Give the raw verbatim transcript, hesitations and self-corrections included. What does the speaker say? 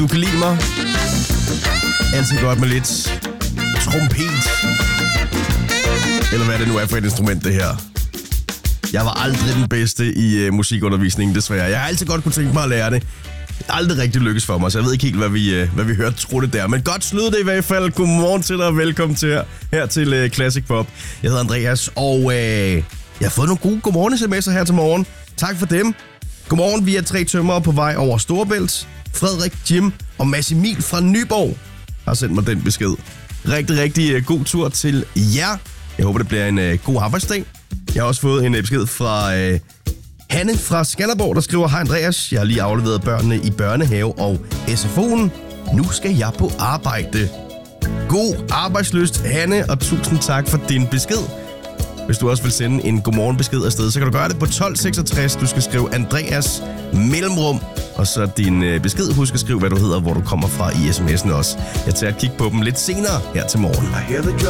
Du kan lide mig. Altid godt med lidt trompet. Eller hvad det nu er for et instrument, det her. Jeg var aldrig den bedste i uh, musikundervisningen, desværre. Jeg har altid godt kunne tænke mig at lære det. Det er aldrig rigtig lykkes for mig, så jeg ved ikke helt, hvad vi, uh, hvad vi hørte tro det der. Men godt slud det i hvert fald. Godmorgen til dig og velkommen til her, her til uh, Classic Pop. Jeg hedder Andreas, og uh, jeg har fået nogle gode godmorgen-sms'er her til morgen. Tak for dem. Godmorgen, vi er tre tømmere på vej over Storebælt. Frederik, Jim og Mads Emil fra Nyborg har sendt mig den besked. Rigtig, rigtig uh, god tur til jer. Jeg håber, det bliver en uh, god arbejdsdag. Jeg har også fået en uh, besked fra uh, Hanne fra Skanderborg, der skriver: Hej Andreas, jeg har lige afleveret børnene i børnehave og S F O'en. Nu skal jeg på arbejde. God arbejdslyst, Hanne, og tusind tak for din besked. Hvis du også vil sende en godmorgenbesked afsted, så kan du gøre det på tolv seksogtres. Du skal skrive Andreas mellemrum, og så din øh, besked. Husk at skrive, hvad du hedder, hvor du kommer fra i sms'en også. Jeg tager et kig på dem lidt senere her til morgen.